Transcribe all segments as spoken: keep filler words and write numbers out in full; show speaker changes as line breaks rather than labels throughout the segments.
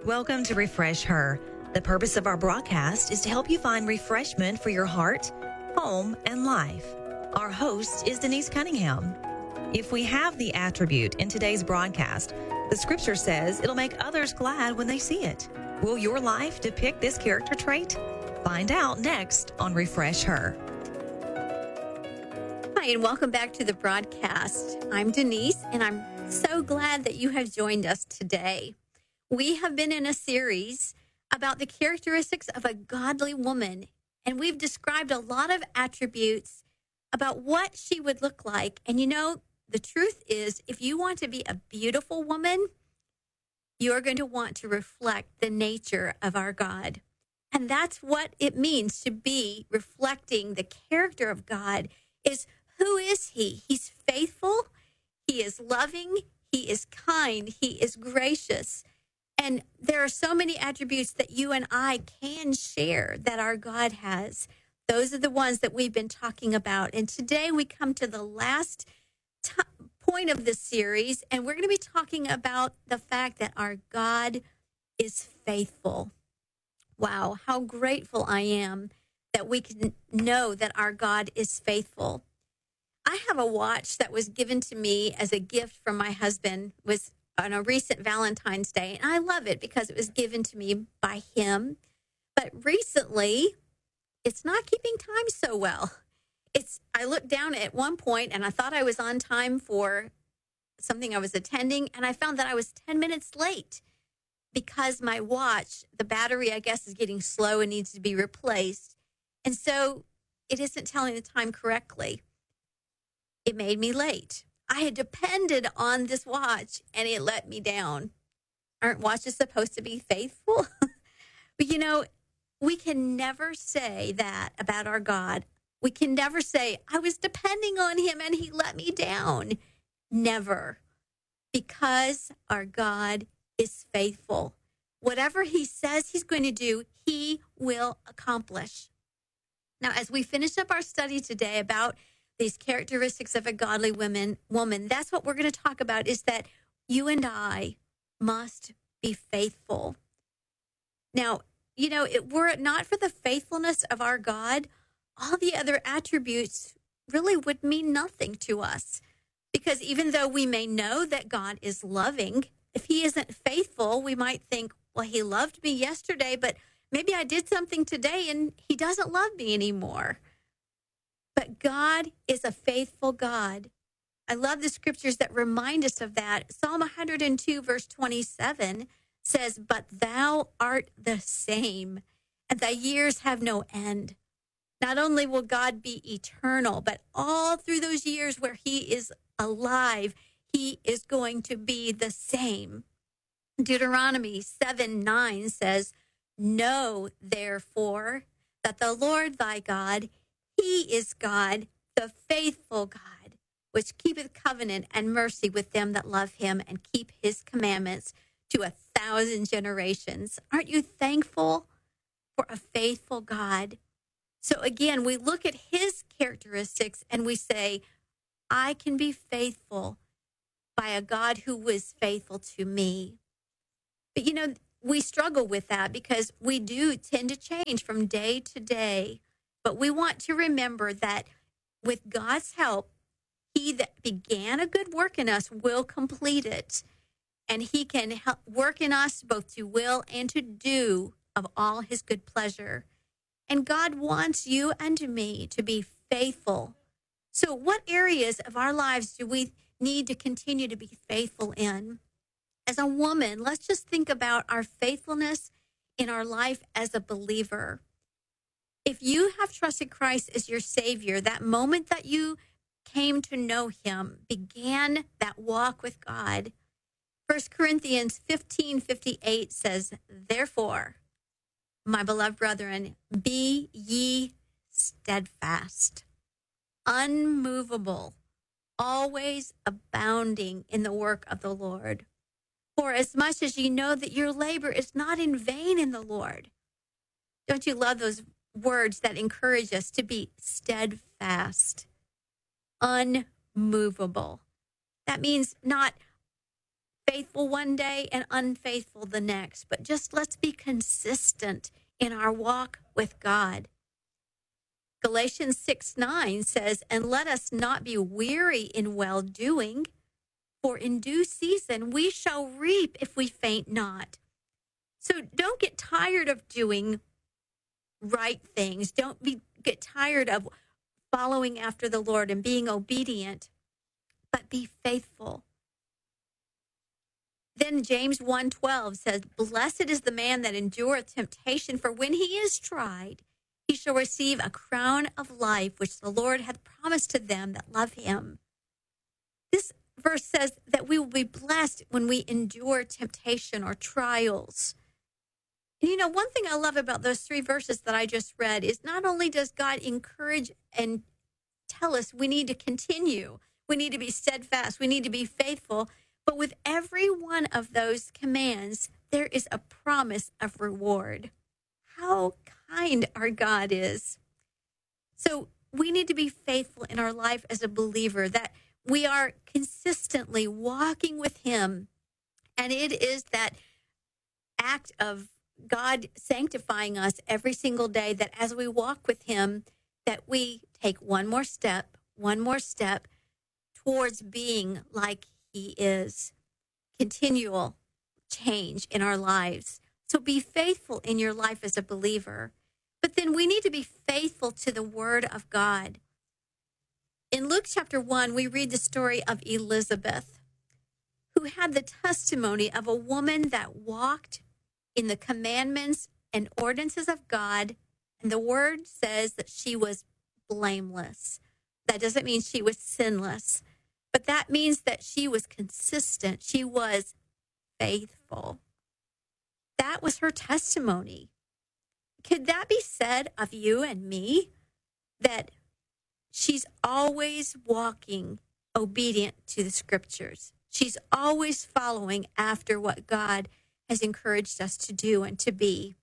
Welcome to Refresh Her. The purpose of our broadcast is to help you find refreshment for your heart, home, and life. Our host is Denise Cunningham. If we have the attribute in today's broadcast, the scripture says it'll make others glad when they see it. Will your life depict this character trait? Find out next on Refresh Her.
Hi, and welcome back to the broadcast. I'm Denise, and I'm so glad that you have joined us today. We have been in a series about the characteristics of a godly woman, and we've described a lot of attributes about what she would look like. And you know, the truth is, if you want to be a beautiful woman, you're going to want to reflect the nature of our God. And that's what it means to be reflecting the character of God. Is who is he? He's faithful. He is loving. He is kind. He is gracious. And there are so many attributes that you and I can share that our God has. Those are the ones that we've been talking about. And today we come to the last t- point of this series, and we're going to be talking about the fact that our God is faithful. Wow, how grateful I am that we can know that our God is faithful. I have a watch that was given to me as a gift from my husband. It was on a recent Valentine's Day, and I love it because it was given to me by him. But recently, it's not keeping time so well. It's I looked down at one point, and I thought I was on time for something I was attending, and I found that I was ten minutes late because my watch, the battery, I guess, is getting slow and needs to be replaced. And so it isn't telling the time correctly. It made me late. I had depended on this watch, and it let me down. Aren't watches supposed to be faithful? But, you know, we can never say that about our God. We can never say, I was depending on him, and he let me down. Never. Because our God is faithful. Whatever he says he's going to do, he will accomplish. Now, as we finish up our study today about these characteristics of a godly woman, woman, that's what we're going to talk about, is that you and I must be faithful. Now, you know, it, were it not for the faithfulness of our God, all the other attributes really would mean nothing to us. Because even though we may know that God is loving, if he isn't faithful, we might think, well, he loved me yesterday, but maybe I did something today and he doesn't love me anymore. But God is a faithful God. I love the scriptures that remind us of that. Psalm one hundred two, verse twenty-seven says, but thou art the same, and thy years have no end. Not only will God be eternal, but all through those years where he is alive, he is going to be the same. Deuteronomy seven nine says, know therefore that the Lord thy God, he is God, the faithful God, which keepeth covenant and mercy with them that love him and keep his commandments to a thousand generations. Aren't you thankful for a faithful God? So again, we look at his characteristics and we say, I can be faithful by a God who was faithful to me. But you know, we struggle with that because we do tend to change from day to day. But we want to remember that with God's help, he that began a good work in us will complete it. And he can help work in us both to will and to do of all his good pleasure. And God wants you and me to be faithful. So what areas of our lives do we need to continue to be faithful in? As a woman, let's just think about our faithfulness in our life as a believer. If you have trusted Christ as your Savior, that moment that you came to know him began that walk with God. First Corinthians fifteen fifty-eight says, therefore, my beloved brethren, be ye steadfast, unmovable, always abounding in the work of the Lord. For as much as ye know that your labor is not in vain in the Lord. Don't you love those words that encourage us to be steadfast, unmovable? That means not faithful one day and unfaithful the next, but just let's be consistent in our walk with God. Galatians six nine says, and let us not be weary in well-doing, for in due season we shall reap if we faint not. So don't get tired of doing right things. Don't be get tired of following after the Lord and being obedient, but be faithful. Then James one twelve says, blessed is the man that endureth temptation, for when he is tried, he shall receive a crown of life, which the Lord hath promised to them that love him. This verse says that we will be blessed when we endure temptation or trials. And you know, one thing I love about those three verses that I just read is not only does God encourage and tell us we need to continue, we need to be steadfast, we need to be faithful, but with every one of those commands, there is a promise of reward. How kind our God is. So we need to be faithful in our life as a believer, that we are consistently walking with him. And it is that act of God sanctifying us every single day, that as we walk with him, that we take one more step, one more step towards being like he is. Continual change in our lives. So be faithful in your life as a believer. But then we need to be faithful to the word of God. In Luke chapter one, we read the story of Elizabeth, who had the testimony of a woman that walked in the commandments and ordinances of God. And the word says that she was blameless. That doesn't mean she was sinless, but that means that she was consistent. She was faithful. That was her testimony. Could that be said of you and me? That she's always walking obedient to the scriptures. She's always following after what God has encouraged us to do and to be.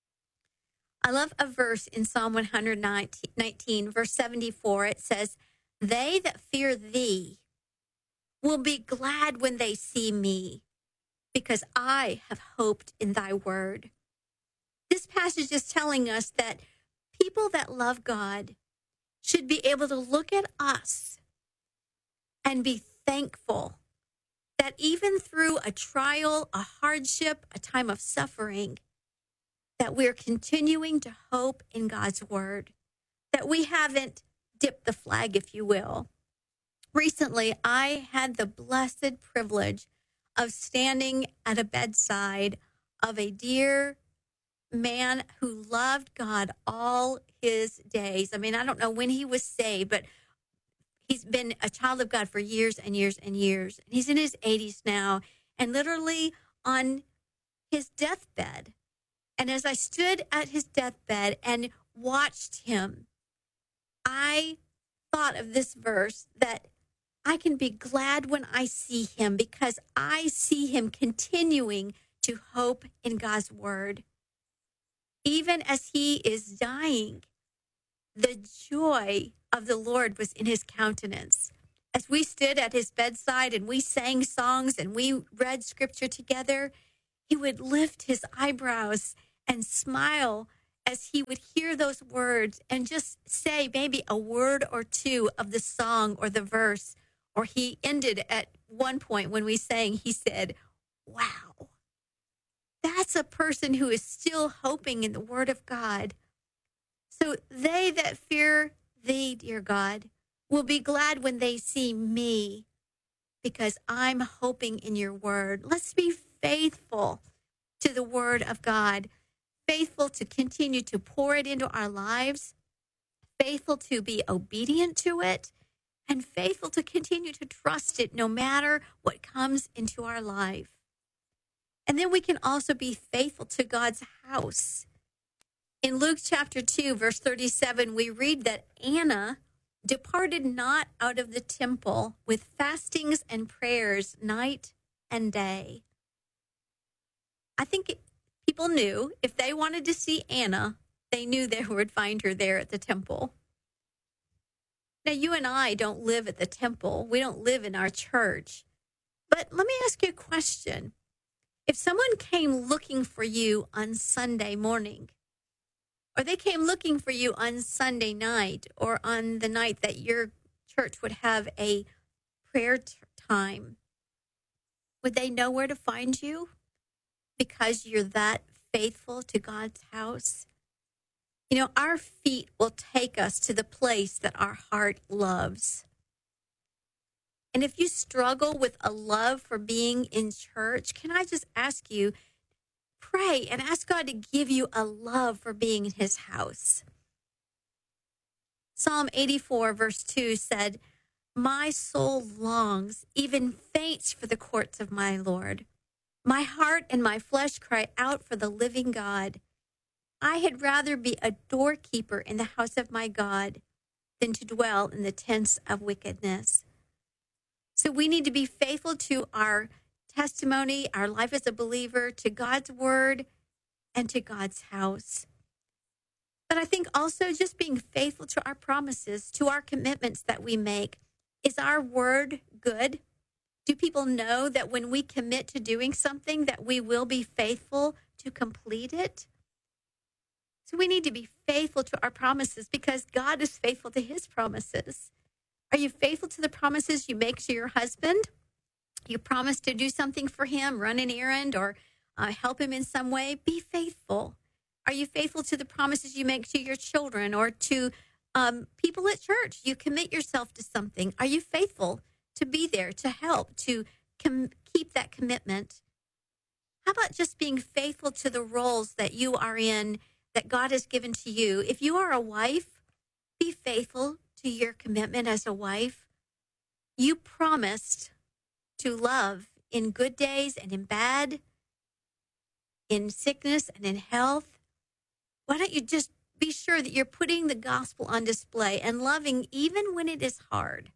I love a verse in Psalm one nineteen, verse seventy-four. It says, they that fear thee will be glad when they see me, because I have hoped in thy word. This passage is telling us that people that love God should be able to look at us and be thankful that even through a trial, a hardship, a time of suffering, that we're continuing to hope in God's word, that we haven't dipped the flag, if you will. Recently, I had the blessed privilege of standing at a bedside of a dear man who loved God all his days. I mean, I don't know when he was saved, but he's been a child of God for years and years and years. He's in his eighties now, and literally on his deathbed. And as I stood at his deathbed and watched him, I thought of this verse, that I can be glad when I see him, because I see him continuing to hope in God's word. Even as he is dying, the joy of the Lord was in his countenance. As we stood at his bedside and we sang songs and we read scripture together, he would lift his eyebrows and smile as he would hear those words and just say maybe a word or two of the song or the verse. Or he ended at one point when we sang, he said, wow, that's a person who is still hoping in the word of God. So they that fear thee, dear God, will be glad when they see me, because I'm hoping in your word. Let's be faithful to the word of God, faithful to continue to pour it into our lives, faithful to be obedient to it, and faithful to continue to trust it no matter what comes into our life. And then we can also be faithful to God's house. In Luke chapter two, verse thirty-seven, we read that Anna departed not out of the temple with fastings and prayers night and day. I think it, people knew if they wanted to see Anna, they knew they would find her there at the temple. Now, you and I don't live at the temple. We don't live in our church. But let me ask you a question. If someone came looking for you on Sunday morning, or they came looking for you on Sunday night, or on the night that your church would have a prayer t- time, would they know where to find you because you're that faithful to God's house? You know, our feet will take us to the place that our heart loves. And if you struggle with a love for being in church, can I just ask you, pray and ask God to give you a love for being in his house. Psalm eighty-four, verse two said, "My soul longs, even faints for the courts of my Lord. My heart and my flesh cry out for the living God. I had rather be a doorkeeper in the house of my God than to dwell in the tents of wickedness." So we need to be faithful to our testimony, our life as a believer, to God's word, and to God's house. But I think also just being faithful to our promises, to our commitments that we make. Is our word good? Do people know that when we commit to doing something, that we will be faithful to complete it? So we need to be faithful to our promises because God is faithful to his promises. Are you faithful to the promises you make to your husband? You promise to do something for him, run an errand, or uh, help him in some way. Be faithful. Are you faithful to the promises you make to your children or to um, people at church? You commit yourself to something. Are you faithful to be there, to help, to com- keep that commitment? How about just being faithful to the roles that you are in, that God has given to you? If you are a wife, be faithful to your commitment as a wife. You promised to love in good days and in bad, in sickness and in health. Why don't you just be sure that you're putting the gospel on display and loving even when it is hard?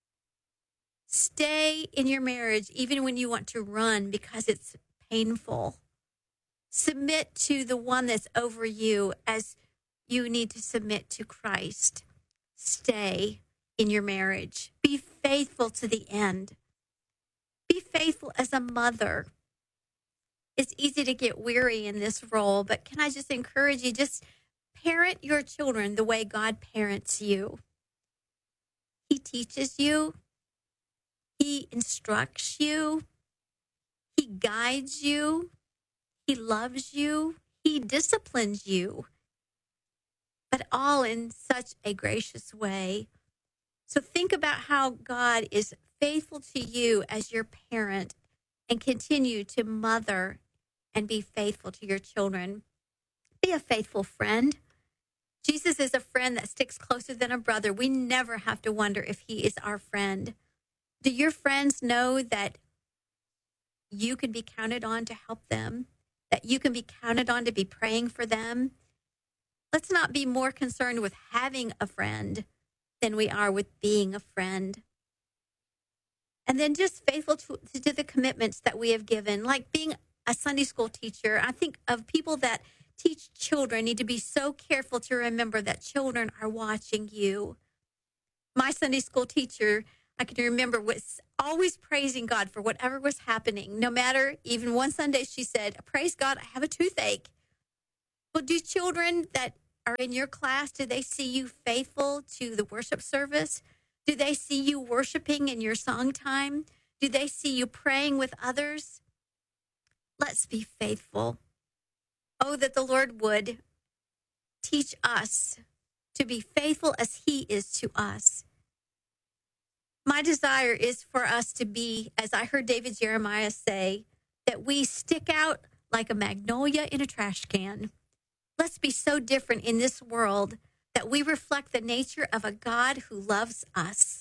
Stay in your marriage even when you want to run because it's painful. Submit to the one that's over you as you need to submit to Christ. Stay in your marriage. Be faithful to the end. Be faithful as a mother. It's easy to get weary in this role, but can I just encourage you, just parent your children the way God parents you. He teaches you. He instructs you. He guides you. He loves you. He disciplines you. But all in such a gracious way. So think about how God is faithful to you as your parent and continue to mother and be faithful to your children. Be a faithful friend. Jesus is a friend that sticks closer than a brother. We never have to wonder if he is our friend. Do your friends know that you can be counted on to help them, that you can be counted on to be praying for them? Let's not be more concerned with having a friend than we are with being a friend. And then just faithful to, to the commitments that we have given, like being a Sunday school teacher. I think of people that teach children need to be so careful to remember that children are watching you. My Sunday school teacher, I can remember, was always praising God for whatever was happening. No matter, even one Sunday she said, "Praise God, I have a toothache." Well, do children that are in your class, do they see you faithful to the worship service? Do they see you worshiping in your song time? Do they see you praying with others? Let's be faithful. Oh, that the Lord would teach us to be faithful as he is to us. My desire is for us to be, as I heard David Jeremiah say, that we stick out like a magnolia in a trash can. Let's be so different in this world that we reflect the nature of a God who loves us.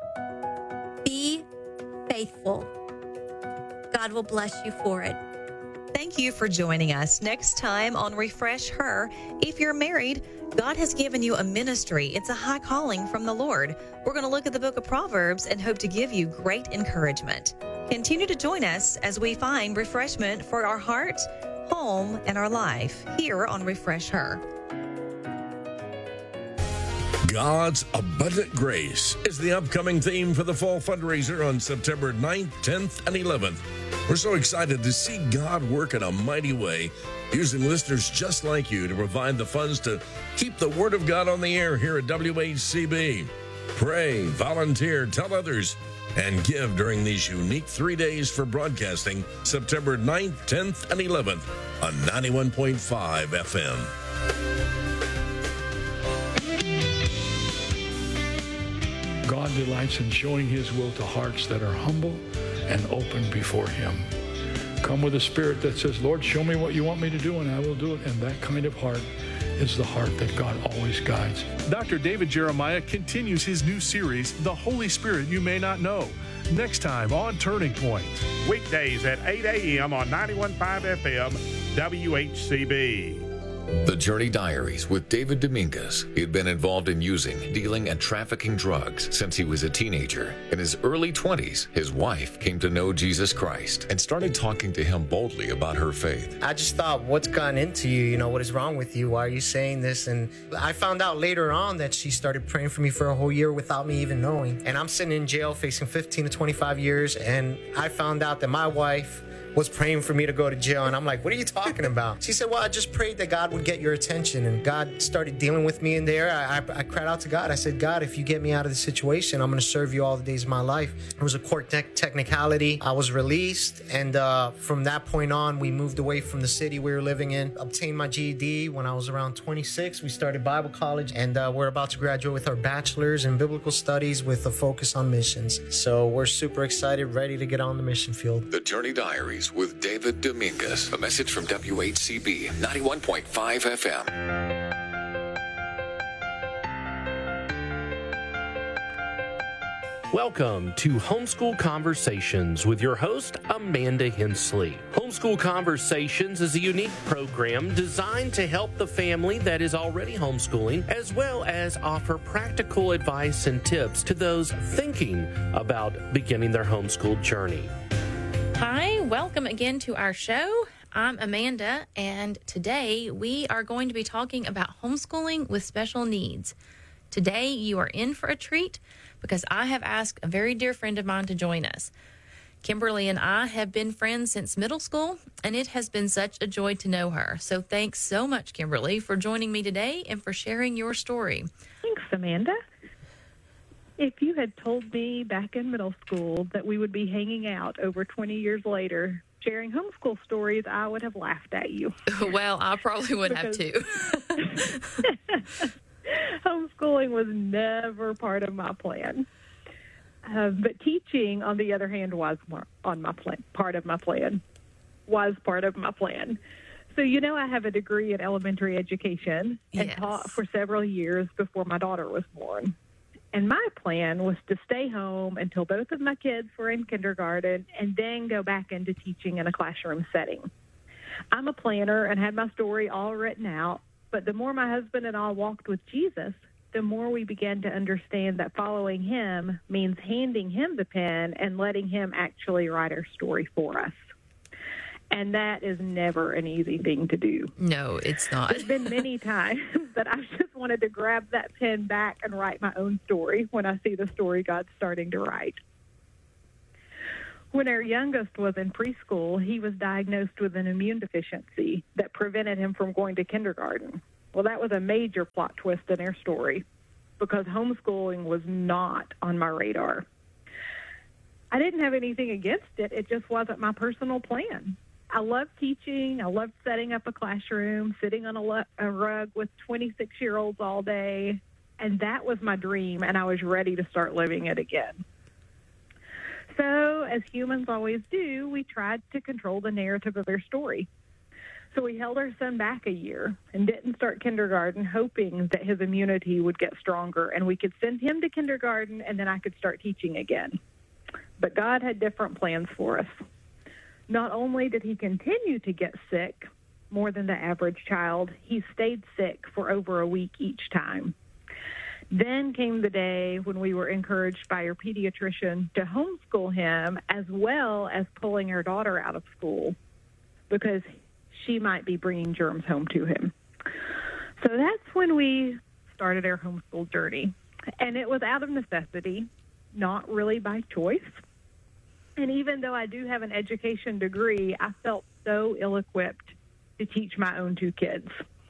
Be faithful. God will bless you for it.
Thank you for joining us. Next time on Refresh Her, if you're married, God has given you a ministry. It's a high calling from the Lord. We're going to look at the book of Proverbs and hope to give you great encouragement. Continue to join us as we find refreshment for our heart, home, and our life here on Refresh Her.
God's Abundant Grace is the upcoming theme for the fall fundraiser on September ninth, tenth, and eleventh. We're so excited to see God work in a mighty way, using listeners just like you to provide the funds to keep the Word of God on the air here at W H C B. Pray, volunteer, tell others, and give during these unique three days for broadcasting September ninth, tenth, and eleventh on ninety-one point five F M.
God delights in showing His will to hearts that are humble and open before Him. Come with a spirit that says, Lord, show me what you want me to do, and I will do it. And that kind of heart is the heart that God always guides.
Doctor David Jeremiah continues his new series, The Holy Spirit You May Not Know, next time on Turning Point.
Weekdays at eight a.m. on ninety-one point five F M, W H C B.
The Journey Diaries with David Dominguez. He had been involved in using, dealing, and trafficking drugs since he was a teenager. In his early twenties, his wife came to know Jesus Christ and started talking to him boldly about her faith.
I just thought, what's gotten into you? You know, what is wrong with you? Why are you saying this? And I found out later on that she started praying for me for a whole year without me even knowing. And I'm sitting in jail facing fifteen to twenty-five years, and I found out that my wife was praying for me to go to jail. And I'm like, what are you talking about? She said, well, I just prayed that God would get your attention. And God started dealing with me in there. I, I, I cried out to God. I said, God, if you get me out of this situation, I'm going to serve you all the days of my life. It was a court te- technicality. I was released. And uh, from that point on, we moved away from the city we were living in, obtained my G E D when I was around twenty-six. We started Bible college, and uh, we're about to graduate with our bachelor's in biblical studies with a focus on missions. So we're super excited, ready to get on the mission field.
The Journey Diaries with David Dominguez. A message from W H C B ninety-one point five F M.
Welcome to Homeschool Conversations with your host, Amanda Hensley. Homeschool Conversations is a unique program designed to help the family that is already homeschooling, as well as offer practical advice and tips to those thinking about beginning their homeschool journey.
Hi, welcome again to our show. I'm Amanda, and today we are going to be talking about homeschooling with special needs. Today you are in for a treat because I have asked a very dear friend of mine to join us. Kimberly and I have been friends since middle school, and it has been such a joy to know her. So thanks so much, Kimberly, for joining me today and for sharing your story.
Thanks, Amanda. If you had told me back in middle school that we would be hanging out over twenty years later, sharing homeschool stories, I would have laughed at you.
Well, I probably would have too.
Homeschooling was never part of my plan. Uh, but teaching, on the other hand, was more on my plan, part of my plan, was part of my plan. So, you know, I have a degree in elementary education and
Yes.
taught for several years before my daughter was born. And my plan was to stay home until both of my kids were in kindergarten and then go back into teaching in a classroom setting. I'm a planner and had my story all written out, but the more my husband and I walked with Jesus, the more we began to understand that following him means handing him the pen and letting him actually write our story for us. And that is never an easy thing to do.
No, it's not.
There's been many times that I've just wanted to grab that pen back and write my own story when I see the story God's starting to write. When our youngest was in preschool, he was diagnosed with an immune deficiency that prevented him from going to kindergarten. Well, that was a major plot twist in our story because homeschooling was not on my radar. I didn't have anything against it. It just wasn't my personal plan. I loved teaching. I loved setting up a classroom, sitting on a, le- a rug with twenty-six-year-olds all day, and that was my dream, and I was ready to start living it again. So, as humans always do, we tried to control the narrative of their story. So we held our son back a year and didn't start kindergarten, hoping that his immunity would get stronger and we could send him to kindergarten and then I could start teaching again. But God had different plans for us. Not only did he continue to get sick more than the average child, he stayed sick for over a week each time. Then came the day when we were encouraged by our pediatrician to homeschool him, as well as pulling our daughter out of school because she might be bringing germs home to him. So that's when we started our homeschool journey. And it was out of necessity, not really by choice. And even though I do have an education degree, I felt so ill-equipped to teach my own two kids.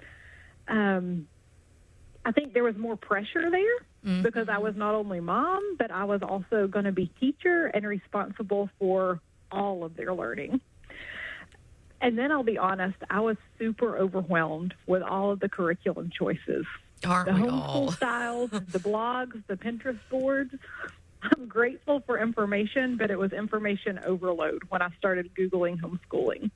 Um, I think there was more pressure there mm-hmm. because I was not only mom, but I was also going to be teacher and responsible for all of their learning. And then I'll be honest, I was super overwhelmed with all of the curriculum choices.
Aren't
the
we
homeschool
all?
styles, the blogs, the Pinterest boards. I'm grateful for information, but it was information overload when I started Googling homeschooling.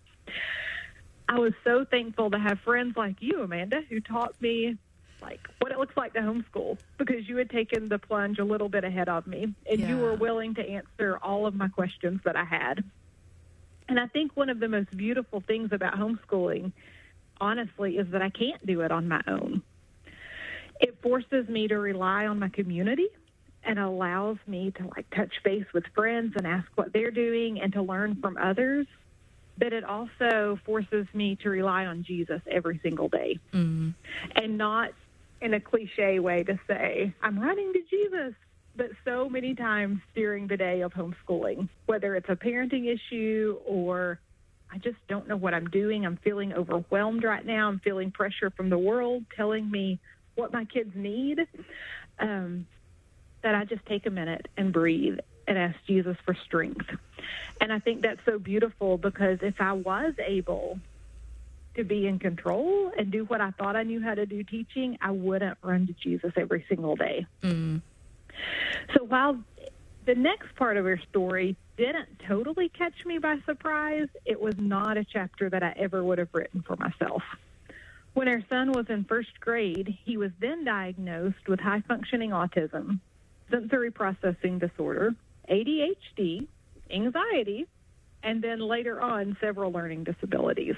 I was so thankful to have friends like you, Amanda, who taught me like what it looks like to homeschool, because you had taken the plunge a little bit ahead of me, and
yeah.
you were willing to answer all of my questions that I had. And I think one of the most beautiful things about homeschooling, honestly, is that I can't do it on my own. It forces me to rely on my community and allows me to like touch base with friends and ask what they're doing and to learn from others. But it also forces me to rely on Jesus every single day. Mm-hmm. And not in a cliche way to say, I'm running to Jesus, but so many times during the day of homeschooling, whether it's a parenting issue or I just don't know what I'm doing, I'm feeling overwhelmed right now, I'm feeling pressure from the world telling me what my kids need, um, that I just take a minute and breathe and ask Jesus for strength. And I think that's so beautiful, because if I was able to be in control and do what I thought I knew how to do teaching, I wouldn't run to Jesus every single day. Mm. So while the next part of her story didn't totally catch me by surprise, it was not a chapter that I ever would have written for myself. When our son was in first grade, he was then diagnosed with high-functioning autism, sensory processing disorder, A D H D, anxiety, and then later on, several learning disabilities.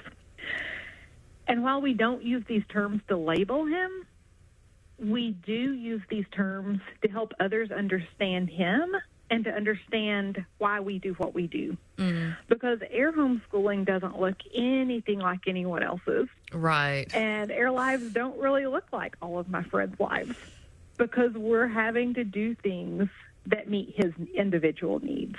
And while we don't use these terms to label him, we do use these terms to help others understand him and to understand why we do what we do. Mm. Because our homeschooling doesn't look anything like anyone else's.
Right.
And our lives don't really look like all of my friends' lives, because we're having to do things that meet his individual needs.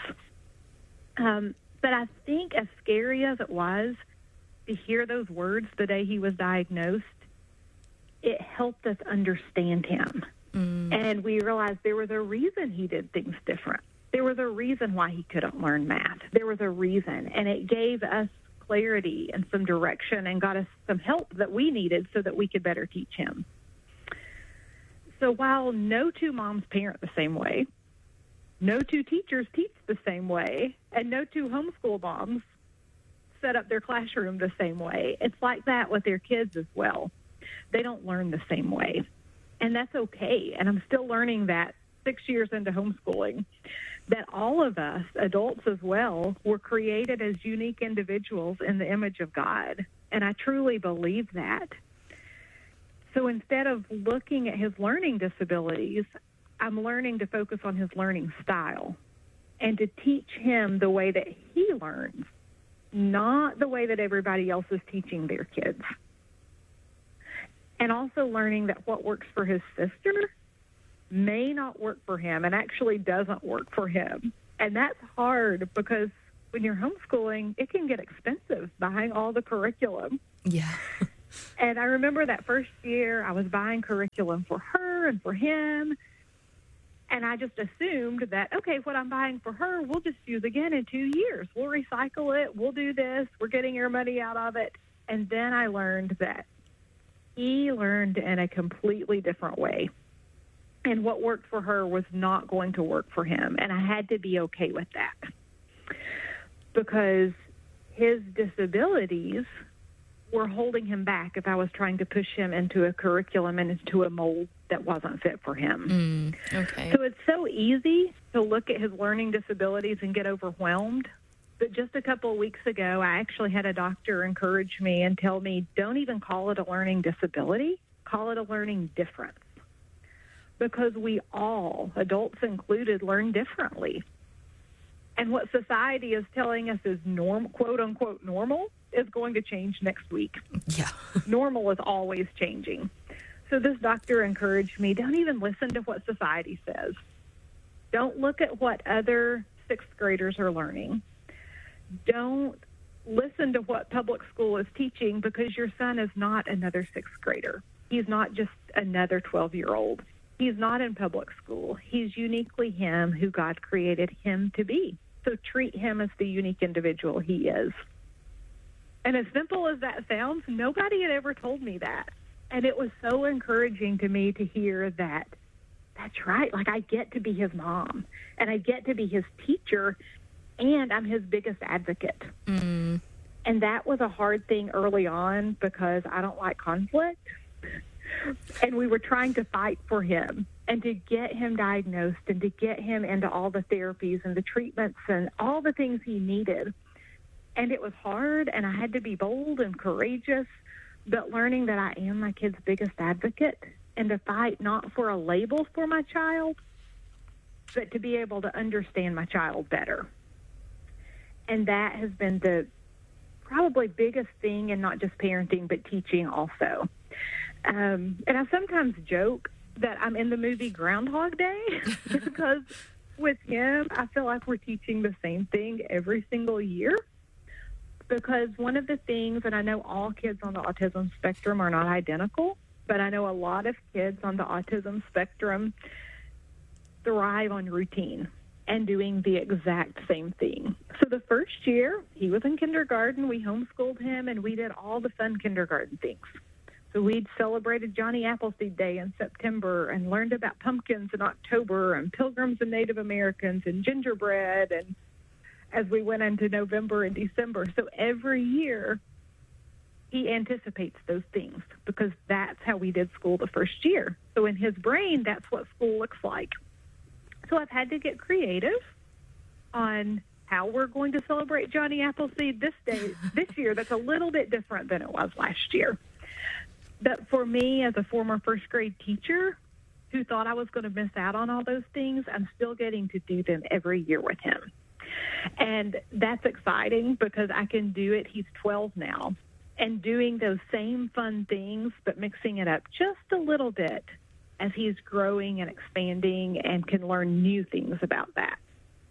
Um, but I think as scary as it was to hear those words the day he was diagnosed, it helped us understand him. Mm. And we realized there was a reason he did things different. There was a reason why he couldn't learn math. There was a reason. And it gave us clarity and some direction and got us some help that we needed so that we could better teach him. So while no two moms parent the same way, no two teachers teach the same way, and no two homeschool moms set up their classroom the same way, it's like that with their kids as well. They don't learn the same way. And that's okay. And I'm still learning that six years into homeschooling, that all of us, adults as well, were created as unique individuals in the image of God. And I truly believe that. So instead of looking at his learning disabilities, I'm learning to focus on his learning style and to teach him the way that he learns, not the way that everybody else is teaching their kids. And also learning that what works for his sister may not work for him and actually doesn't work for him. And that's hard, because when you're homeschooling, it can get expensive buying all the curriculum.
Yeah.
And I remember that first year I was buying curriculum for her and for him. And I just assumed that, okay, what I'm buying for her, we'll just use again in two years. We'll recycle it. We'll do this. We're getting our money out of it. And then I learned that he learned in a completely different way. And what worked for her was not going to work for him. And I had to be okay with that, because his disabilities were holding him back if I was trying to push him into a curriculum and into a mold that wasn't fit for him.
Mm, okay.
So it's so easy to look at his learning disabilities and get overwhelmed. But just a couple of weeks ago, I actually had a doctor encourage me and tell me, don't even call it a learning disability, call it a learning difference. Because we all, adults included, learn differently. And what society is telling us is norm, quote unquote normal, is going to change next week.
Yeah.
Normal is always changing. So this doctor encouraged me, don't even listen to what society says. Don't look at what other sixth graders are learning. Don't listen to what public school is teaching, because your son is not another sixth grader. He's not just another twelve-year-old. He's not in public school. He's uniquely him who God created him to be. So treat him as the unique individual he is. And as simple as that sounds, nobody had ever told me that. And it was so encouraging to me to hear that, that's right, like I get to be his mom, and I get to be his teacher, and I'm his biggest advocate.
Mm.
And that was a hard thing early on, because I don't like conflict. And we were trying to fight for him and to get him diagnosed and to get him into all the therapies and the treatments and all the things he needed. And it was hard, and I had to be bold and courageous, but learning that I am my kid's biggest advocate, and to fight not for a label for my child, but to be able to understand my child better. And that has been the probably biggest thing in not just parenting, but teaching also. Um, and I sometimes joke that I'm in the movie Groundhog Day because with him, I feel like we're teaching the same thing every single year. Because one of the things, and I know all kids on the autism spectrum are not identical, but I know a lot of kids on the autism spectrum thrive on routine and doing the exact same thing. So the first year, he was in kindergarten, we homeschooled him, and we did all the fun kindergarten things. So we'd celebrated Johnny Appleseed Day in September and learned about pumpkins in October and pilgrims and Native Americans and gingerbread, and as we went into November and December. So every year, he anticipates those things because that's how we did school the first year. So in his brain, that's what school looks like. So I've had to get creative on how we're going to celebrate Johnny Appleseed this day, this year. That's a little bit different than it was last year. But for me, as a former first grade teacher who thought I was going to miss out on all those things, I'm still getting to do them every year with him. And that's exciting because I can do it. He's twelve now, and doing those same fun things, but mixing it up just a little bit as he's growing and expanding and can learn new things about that.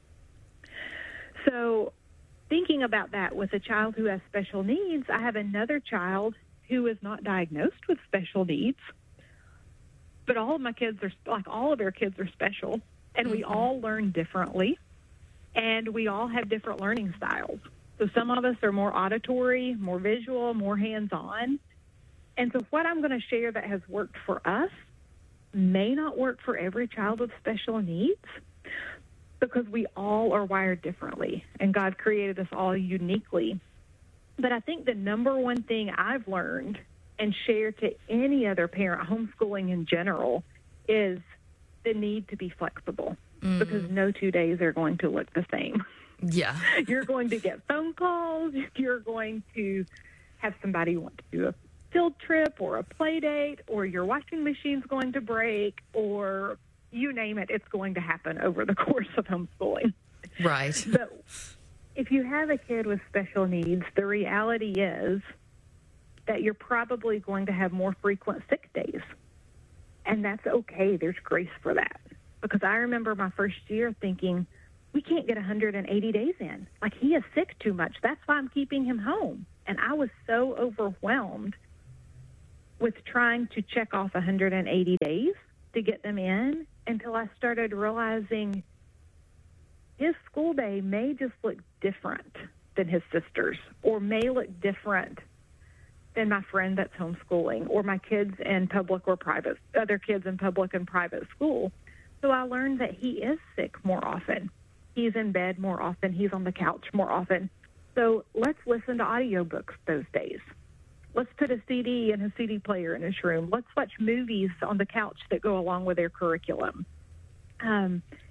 So thinking about that with a child who has special needs, I have another child who is not diagnosed with special needs, but all of my kids are, like all of our kids are special, and we all learn differently. And we all have different learning styles. So some of us are more auditory, more visual, more hands-on. And so what I'm going to share that has worked for us may not work for every child with special needs, because we all are wired differently, and God created us all uniquely. But I think the number one thing I've learned and share to any other parent, homeschooling in general, is the need to be flexible. Mm. Because no two days are going to look the same.
Yeah.
You're going to get phone calls. You're going to have somebody want to do a field trip or a play date, or your washing machine's going to break, or you name it, it's going to happen over the course of homeschooling.
Right.
But if you have a kid with special needs, the reality is that you're probably going to have more frequent sick days. And that's okay. There's grace for that. Because I remember my first year thinking, we can't get one hundred eighty days in. Like, he is sick too much. That's why I'm keeping him home. And I was so overwhelmed with trying to check off one hundred eighty days to get them in until I started realizing his school day may just look different than his sister's, or may look different than my friend that's homeschooling, or my kids in public or private, other kids in public and private school. So I learned that he is sick more often. He's in bed more often. He's on the couch more often. So let's listen to audiobooks those days. Let's put a C D and a C D player in his room. Let's watch movies on the couch that go along with their curriculum. Um,